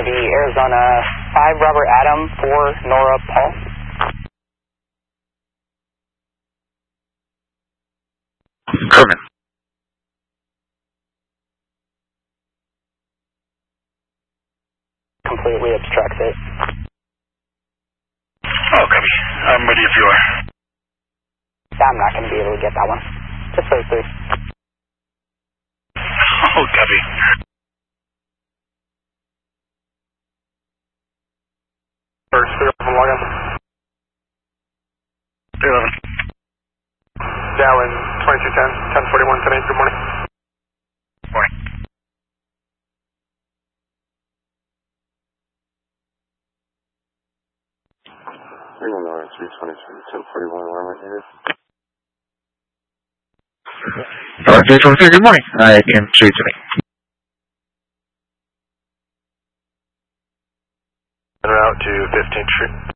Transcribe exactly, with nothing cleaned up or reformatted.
to be Arizona five Robert Adam, four Nora Paul. Kerman. Completely obstructs it. Oh, copy. I'm ready if you are. I'm not going to be able to get that one. Just those three. Oh, copy. First, three eleven, log in. three eleven. Dow in twenty-two ten, ten forty-one, ten eight, good morning. Morning. three one nine, three twenty-two, ten forty-one, alarm needed. Alright, three twenty-three, good morning. I can show you today. En route to fifteenth Street.